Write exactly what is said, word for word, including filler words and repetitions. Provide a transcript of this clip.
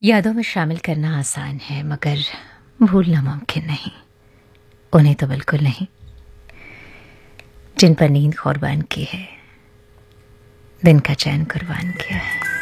यादों में शामिल करना आसान है मगर भूलना मुमकिन नहीं। उन्हें तो बिल्कुल नहीं, जिन पर नींद कुर्बान की है, दिन का चैन कुर्बान किया है।